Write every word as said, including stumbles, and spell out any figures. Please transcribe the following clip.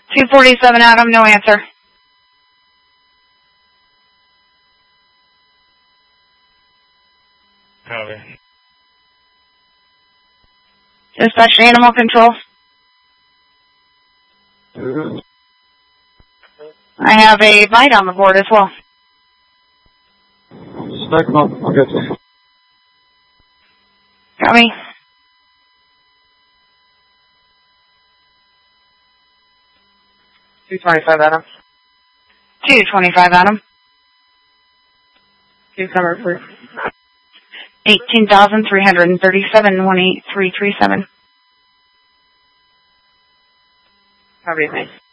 two forty-seven Adam, no answer. Copy. Dispatch animal control. I have a bite on the board as well. Stack them up. I'll get you. Got me. two twenty-five Adam. two twenty-five Adam. Two cover, please. eighteen thousand three hundred thirty-seven, one eight three three seven. Copy, thanks.